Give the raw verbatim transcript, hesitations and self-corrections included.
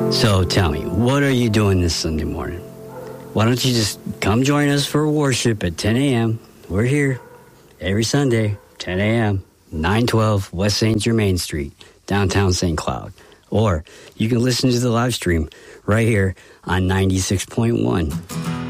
So tell me, what are you doing this Sunday morning? Why don't you just come join us for worship at ten a.m. We're here every Sunday, ten a.m., nine twelve West Saint Germain Street, downtown Saint Cloud. Or you can listen to the live stream right here on ninety-six point one.